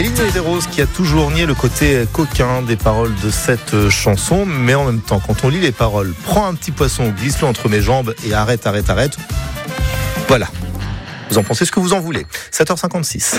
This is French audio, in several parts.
Eline Medeiros qui a toujours nié le côté coquin des paroles de cette chanson, mais en même temps, quand on lit les paroles, prends un petit poisson, glisse-le entre mes jambes et arrête. Voilà. Vous en pensez ce que vous en voulez. 7h56.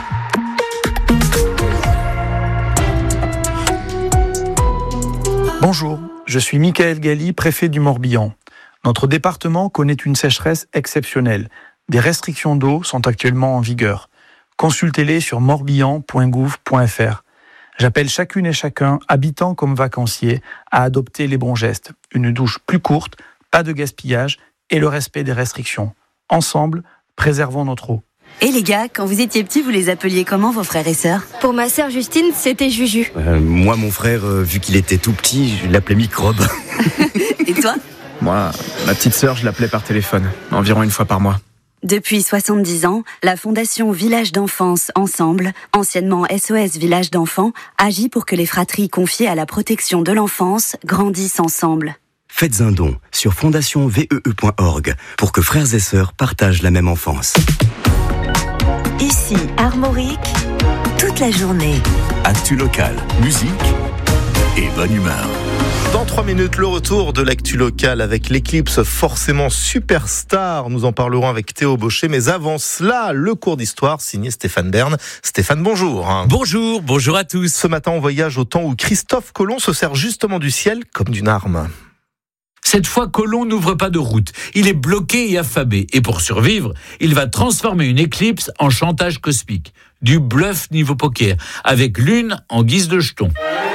Bonjour, je suis Michael Galli, préfet du Morbihan. Notre département connaît une sécheresse exceptionnelle. Des restrictions d'eau sont actuellement en vigueur. Consultez-les sur morbihan.gouv.fr. J'appelle chacune et chacun, habitants comme vacanciers, à adopter les bons gestes. Une douche plus courte, pas de gaspillage et le respect des restrictions. Ensemble, préservons notre eau. Et les gars, quand vous étiez petits, vous les appeliez comment vos frères et sœurs ? Pour ma sœur Justine, c'était Juju. Moi, mon frère, vu qu'il était tout petit, je l'appelais Microbe. Et toi ? Moi, ma petite sœur, je l'appelais par téléphone, environ une fois par mois. Depuis 70 ans, la Fondation Village d'Enfance Ensemble, anciennement SOS Village d'Enfants, agit pour que les fratries confiées à la protection de l'enfance grandissent ensemble. Faites un don sur fondationnvee.org pour que frères et sœurs partagent la même enfance. Ici, Armorique, toute la journée. Actu locale, musique et bonne humeur. Dans 3 minutes, le retour de l'actu locale avec l'Éclipse, forcément superstar. Nous en parlerons avec Théo Bauchet. Mais avant cela, le cours d'histoire signé Stéphane Bern. Stéphane, bonjour. Bonjour à tous. Ce matin, on voyage au temps où Christophe Colomb se sert justement du ciel comme d'une arme. Cette fois, Colomb n'ouvre pas de route. Il est bloqué et affamé. Et pour survivre, il va transformer une éclipse en chantage cosmique. Du bluff niveau poker, avec lune en guise de jeton.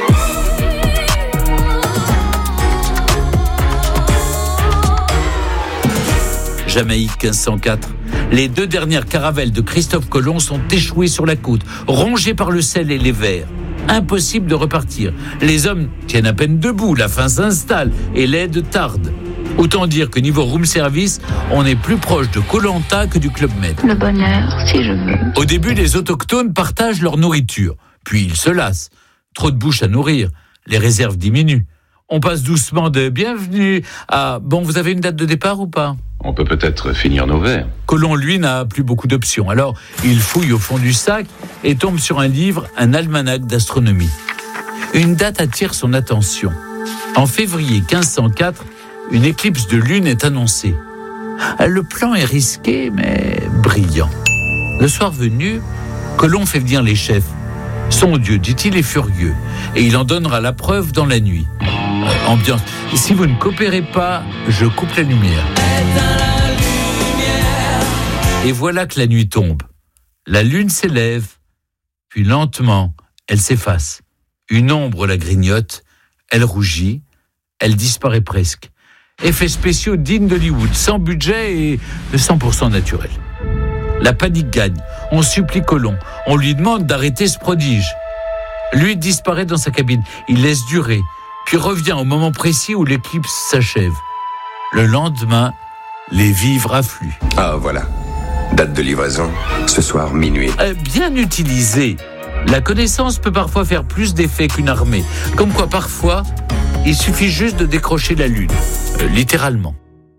Jamaïque 1504. Les 2 dernières caravelles de Christophe Colomb sont échouées sur la côte, rongées par le sel et les vers. Impossible de repartir. Les hommes tiennent à peine debout, la faim s'installe et l'aide tarde. Autant dire que niveau room service, on est plus proche de Koh-Lanta que du Club Med. Le bonheur, si je veux. Au début, les autochtones partagent leur nourriture. Puis ils se lassent. Trop de bouches à nourrir. Les réserves diminuent. On passe doucement de bienvenue à bon, vous avez une date de départ ou pas ? On peut peut-être finir nos verres. Colomb, lui, n'a plus beaucoup d'options. Alors, il fouille au fond du sac et tombe sur un livre, un almanach d'astronomie. Une date attire son attention. En février 1504, une éclipse de lune est annoncée. Le plan est risqué, mais brillant. Le soir venu, Colomb fait venir les chefs. Son Dieu, dit-il, est furieux, et il en donnera la preuve dans la nuit. Ambiance. Si vous ne coopérez pas, je coupe la lumière. Et voilà que la nuit tombe. La lune s'élève, puis lentement, elle s'efface. Une ombre la grignote, elle rougit, elle disparaît presque. Effets spéciaux dignes d'Hollywood, sans budget et 100% naturel. La panique gagne. On supplie Colomb. On lui demande d'arrêter ce prodige. Lui disparaît dans sa cabine. Il laisse durer, puis revient au moment précis où l'éclipse s'achève. Le lendemain, les vivres affluent. Ah, voilà. Date de livraison, ce soir, minuit. Bien utilisé, la connaissance peut parfois faire plus d'effet qu'une armée. Comme quoi, parfois, il suffit juste de décrocher la lune. Littéralement.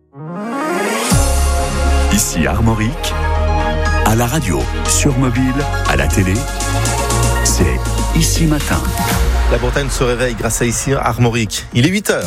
Ici Armorique, à la radio, sur mobile, à la télé, c'est Ici Matin. La Bretagne se réveille grâce à Ici Armorique. Il est 8h.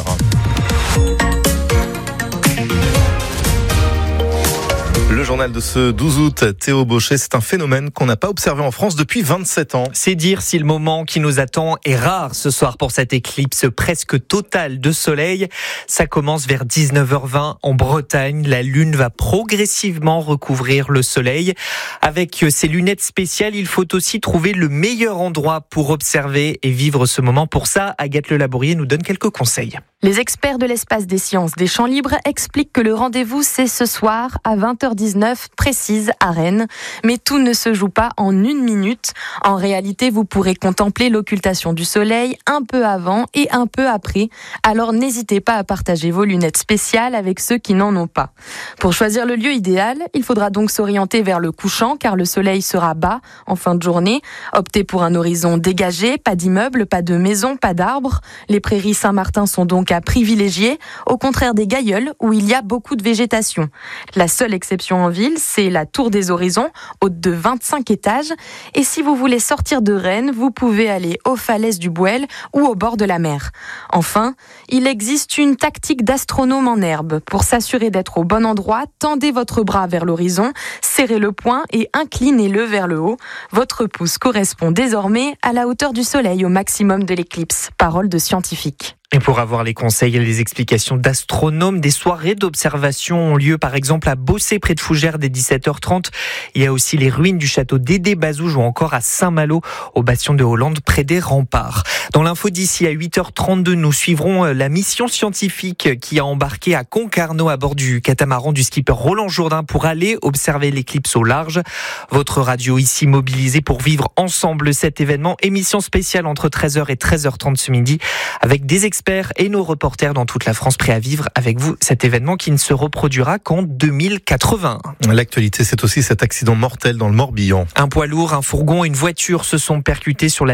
Le journal de ce 12 août, Théo Bauchet, c'est un phénomène qu'on n'a pas observé en France depuis 27 ans. C'est dire si le moment qui nous attend est rare ce soir pour cette éclipse presque totale de soleil. Ça commence vers 19h20 en Bretagne. La lune va progressivement recouvrir le soleil. Avec ses lunettes spéciales, il faut aussi trouver le meilleur endroit pour observer et vivre ce moment. Pour ça, Agathe Le Labourier nous donne quelques conseils. Les experts de l'espace des sciences des Champs Libres expliquent que le rendez-vous, c'est ce soir à 20h19 précise à Rennes. Mais tout ne se joue pas en 1 minute. En réalité, vous pourrez contempler l'occultation du soleil un peu avant et un peu après. Alors n'hésitez pas à partager vos lunettes spéciales avec ceux qui n'en ont pas. Pour choisir le lieu idéal, il faudra donc s'orienter vers le couchant car le soleil sera bas en fin de journée. Optez pour un horizon dégagé, pas d'immeubles, pas de maisons, pas d'arbres. Les prairies Saint-Martin sont donc à privilégier, au contraire des Gailleuls où il y a beaucoup de végétation. La seule exception attraction en ville, c'est la Tour des Horizons, haute de 25 étages. Et si vous voulez sortir de Rennes, vous pouvez aller aux falaises du Bouel ou au bord de la mer. Enfin, il existe une tactique d'astronome en herbe. Pour s'assurer d'être au bon endroit, tendez votre bras vers l'horizon, serrez le poing et inclinez-le vers le haut. Votre pouce correspond désormais à la hauteur du soleil au maximum de l'éclipse. Parole de scientifique. Et pour avoir les conseils et les explications d'astronomes, des soirées d'observation ont lieu par exemple à Bossé près de Fougères dès 17h30. Il y a aussi les ruines du château d'Édé-Bazouges ou encore à Saint-Malo au bastion de Hollande près des remparts. Dans l'info d'ici à 8h32, nous suivrons la mission scientifique qui a embarqué à Concarneau à bord du catamaran du skipper Roland Jourdain pour aller observer l'éclipse au large. Votre radio ici mobilisée pour vivre ensemble cet événement. Émission spéciale entre 13h et 13h30 ce midi avec des experts et nos reporters dans toute la France prêts à vivre avec vous cet événement qui ne se reproduira qu'en 2080. L'actualité, c'est aussi cet accident mortel dans le Morbihan. Un poids lourd, un fourgon et une voiture se sont percutés sur la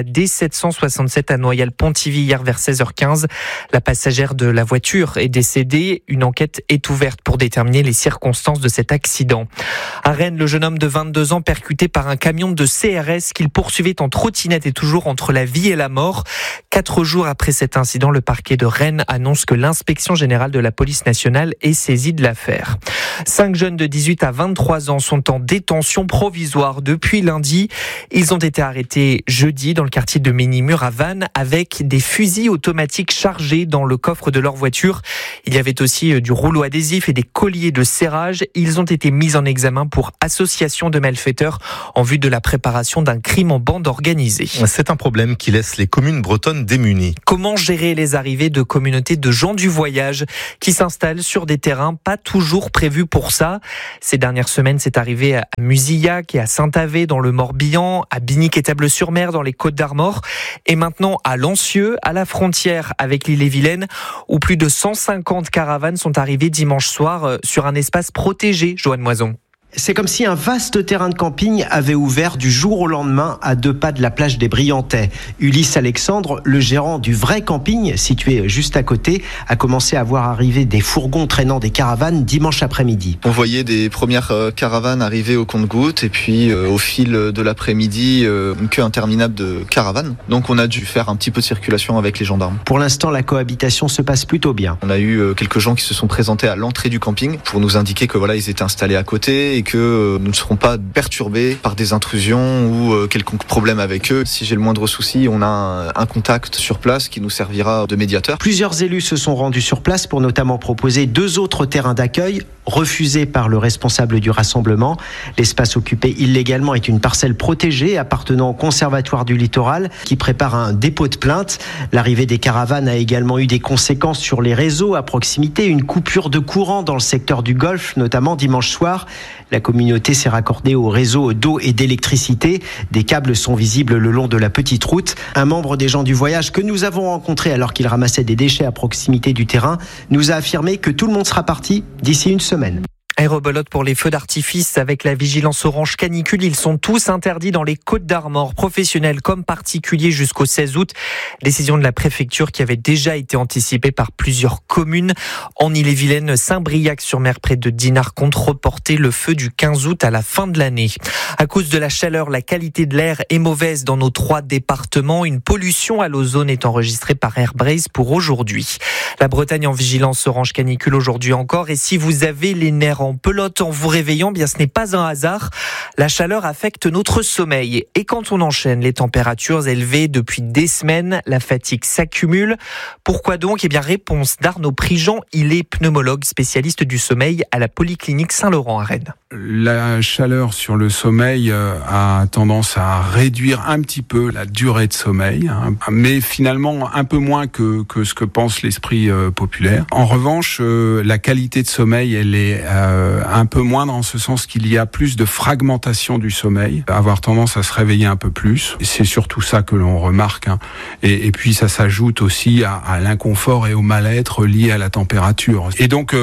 D767 à Noyal-Pontivy hier vers 16h15. La passagère de la voiture est décédée. Une enquête est ouverte pour déterminer les circonstances de cet accident. À Rennes, le jeune homme de 22 ans percuté par un camion de CRS qu'il poursuivait en trottinette est toujours entre la vie et la mort. 4 jours après cet incident, le parquet de Rennes annonce que l'inspection générale de la police nationale est saisie de l'affaire. 5 jeunes de 18 à 23 ans sont en détention provisoire depuis lundi. Ils ont été arrêtés jeudi dans le quartier de Ménimur à Vannes avec des fusils automatiques chargés dans le coffre de leur voiture. Il y avait aussi du rouleau adhésif et des colliers de serrage. Ils ont été mis en examen pour association de malfaiteurs en vue de la préparation d'un crime en bande organisée. C'est un problème qui laisse les communes bretonnes démunies. Comment gérer les arrivées de communautés de gens du voyage qui s'installent sur des terrains pas toujours prévus pour ça? Ces dernières semaines, c'est arrivé à Musillac et à Saint-Avé dans le Morbihan, à Binic et Table-sur-Mer dans les Côtes-d'Armor et maintenant à Lancieux, à la frontière avec l'Ille-et-Vilaine où plus de 150 caravanes sont arrivées dimanche soir sur un espace protégé, Joanne Moison. C'est comme si un vaste terrain de camping avait ouvert du jour au lendemain à 2 pas de la plage des Briantais. Ulysse Alexandre, le gérant du vrai camping situé juste à côté, a commencé à voir arriver des fourgons traînant des caravanes dimanche après-midi. On voyait des premières caravanes arriver au compte-gouttes et puis au fil de l'après-midi, une queue interminable de caravanes. Donc on a dû faire un petit peu de circulation avec les gendarmes. Pour l'instant, la cohabitation se passe plutôt bien. On a eu quelques gens qui se sont présentés à l'entrée du camping pour nous indiquer que voilà, ils étaient installés à côté et que nous ne serons pas perturbés par des intrusions ou quelconque problème avec eux. Si j'ai le moindre souci, on a un contact sur place qui nous servira de médiateur. Plusieurs élus se sont rendus sur place pour notamment proposer 2 autres terrains d'accueil refusés par le responsable du rassemblement. L'espace occupé illégalement est une parcelle protégée appartenant au Conservatoire du Littoral qui prépare un dépôt de plainte. L'arrivée des caravanes a également eu des conséquences sur les réseaux à proximité. Une coupure de courant dans le secteur du Golfe, notamment dimanche soir. La communauté s'est raccordée au réseau d'eau et d'électricité. Des câbles sont visibles le long de la petite route. Un membre des gens du voyage que nous avons rencontré alors qu'il ramassait des déchets à proximité du terrain nous a affirmé que tout le monde sera parti d'ici une semaine. Aérobelote pour les feux d'artifice avec la vigilance orange canicule. Ils sont tous interdits dans les Côtes-d'Armor, professionnels comme particuliers jusqu'au 16 août. Décision de la préfecture qui avait déjà été anticipée par plusieurs communes. En Ille-et-Vilaine, Saint-Briac-sur-Mer près de Dinard compte reporter le feu du 15 août à la fin de l'année. À cause de la chaleur, la qualité de l'air est mauvaise dans nos 3 départements. Une pollution à l'ozone est enregistrée par Airbrace pour aujourd'hui. La Bretagne en vigilance orange canicule aujourd'hui encore. Et si vous avez les nerfs en pelote en vous réveillant, bien ce n'est pas un hasard. La chaleur affecte notre sommeil. Et quand on enchaîne les températures élevées depuis des semaines, la fatigue s'accumule. Pourquoi donc? Eh bien, réponse d'Arnaud Prigent. Il est pneumologue spécialiste du sommeil à la Polyclinique Saint-Laurent à Rennes. La chaleur sur le sommeil a tendance à réduire un petit peu la durée de sommeil, mais finalement un peu moins que ce que pense l'esprit populaire. En revanche, la qualité de sommeil, elle est un peu moindre en ce sens qu'il y a plus de fragmentation du sommeil, avoir tendance à se réveiller un peu plus. C'est surtout ça que l'on remarque. Et puis ça s'ajoute aussi à l'inconfort et au mal-être lié à la température. Et donc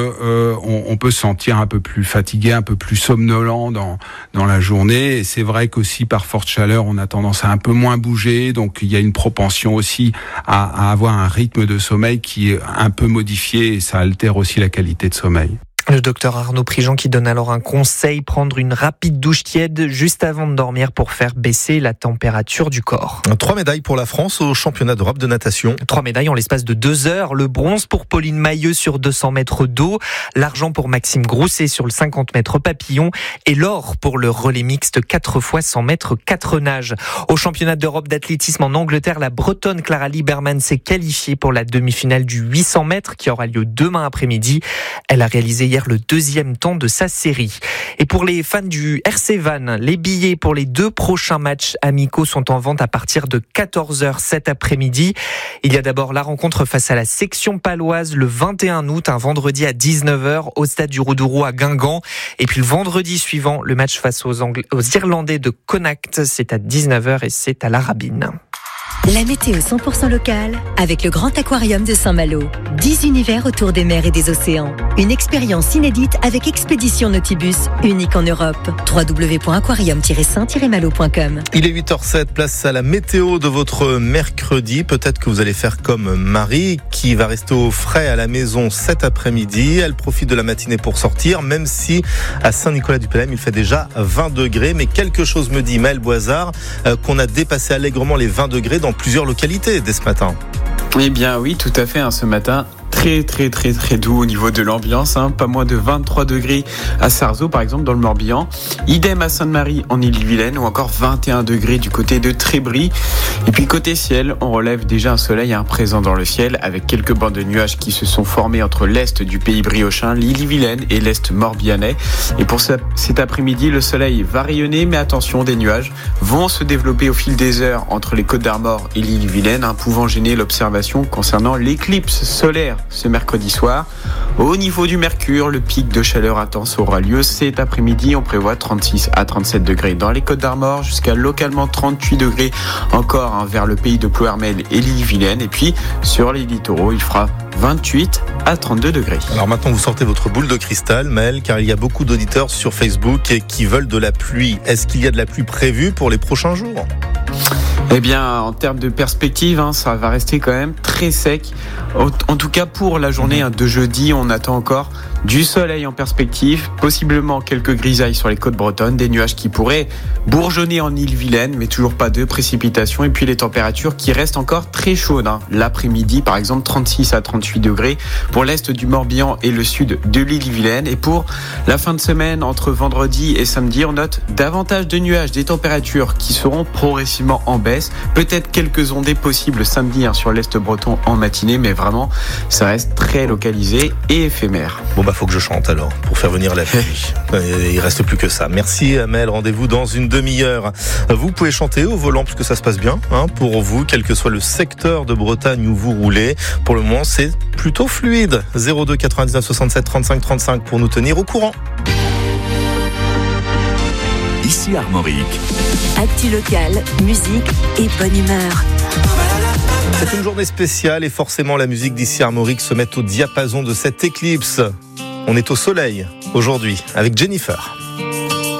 on peut se sentir un peu plus fatigué, un peu plus somnolent dans la journée. Et c'est vrai qu'aussi par forte chaleur, on a tendance à un peu moins bouger. Donc il y a une propension aussi à avoir un rythme de sommeil qui est un peu modifié et ça altère aussi la qualité de sommeil. Le docteur Arnaud Prigent qui donne alors un conseil, prendre une rapide douche tiède juste avant de dormir pour faire baisser la température du corps. 3 médailles pour la France au championnat d'Europe de natation. 3 médailles en l'espace de 2 heures. Le bronze pour Pauline Mailleux sur 200 mètres d'eau, l'argent pour Maxime Grousset sur le 50 mètres papillon et l'or pour le relais mixte 4 fois 100 mètres 4 nages. Au championnat d'Europe d'athlétisme en Angleterre, la Bretonne Clara Lieberman s'est qualifiée pour la demi-finale du 800 mètres qui aura lieu demain après-midi. Elle a réalisé hier le 2e temps de sa série. Et pour les fans du RC Vannes, les billets pour les 2 prochains matchs amicaux sont en vente à partir de 14h cet après-midi. Il y a d'abord la rencontre face à la section paloise le 21 août, un vendredi à 19h au stade du Roux-Dourou à Guingamp. Et puis le vendredi suivant, le match face aux Irlandais de Connacht, c'est à 19h et c'est à la Rabine. La météo 100% locale avec le Grand Aquarium de Saint-Malo. 10 univers autour des mers et des océans. Une expérience inédite avec Expédition Nautibus, unique en Europe. www.aquarium-saint-malo.com. Il est 8h07, place à la météo de votre mercredi. Peut-être que vous allez faire comme Marie, qui va rester au frais à la maison cet après-midi. Elle profite de la matinée pour sortir, même si à Saint-Nicolas-du-Pelem, il fait déjà 20 degrés. Mais quelque chose me dit, Maël Boisard, qu'on a dépassé allègrement les 20 degrés dans plusieurs localités dès ce matin. Eh bien oui, tout à fait, ce matin. Très doux au niveau de l'ambiance, pas moins de 23 degrés à Sarzeau par exemple dans le Morbihan, idem à Sainte-Marie en Ille-et-Vilaine ou encore 21 degrés du côté de Trébris. Et puis côté ciel, on relève déjà un soleil présent dans le ciel avec quelques bancs de nuages qui se sont formés entre l'est du pays briochin, l'Ille-et-Vilaine et l'est morbihanais. Et pour cet après-midi, le soleil va rayonner, mais attention, des nuages vont se développer au fil des heures entre les Côtes d'Armor et l'Ille-et-Vilaine, pouvant gêner l'observation concernant l'éclipse solaire ce mercredi soir. Au niveau du mercure, le pic de chaleur intense aura lieu cet après-midi. On prévoit 36 à 37 degrés dans les Côtes d'Armor, jusqu'à localement 38 degrés encore vers le pays de Ploërmel et l'Ille-et-Vilaine. Et puis sur les littoraux, il fera 28 à 32 degrés. Alors maintenant, vous sortez votre boule de cristal, Maël, car il y a beaucoup d'auditeurs sur Facebook qui veulent de la pluie. Est-ce qu'il y a de la pluie prévue pour les prochains jours ? Eh bien, en termes de perspective, ça va rester quand même très sec. En tout cas, pour la journée de jeudi, on attend encore du soleil en perspective, possiblement quelques grisailles sur les côtes bretonnes, des nuages qui pourraient bourgeonner en Ille-et-Vilaine, mais toujours pas de précipitations. Et puis les températures qui restent encore très chaudes. L'après-midi, par exemple, 36 à 38 degrés pour l'est du Morbihan et le sud de l'Ille-et-Vilaine. Et pour la fin de semaine, entre vendredi et samedi, on note davantage de nuages, des températures qui seront progressivement en baisse. Peut-être quelques ondées possibles samedi sur l'est breton en matinée, mais vraiment, ça reste très localisé et éphémère. Bon, faut que je chante alors, pour faire venir la pluie. Il reste plus que ça. Merci Amel, rendez-vous dans une demi-heure. Vous pouvez chanter au volant, puisque ça se passe bien, pour vous, quel que soit le secteur de Bretagne où vous roulez. Pour le moment, c'est plutôt fluide. 02 99 67 35 35 pour nous tenir au courant. Ici Armorique. Actu locale, musique et bonne humeur. C'est une journée spéciale et forcément la musique d'ici Armorique se met au diapason de cette éclipse. On est au soleil aujourd'hui avec Jennifer.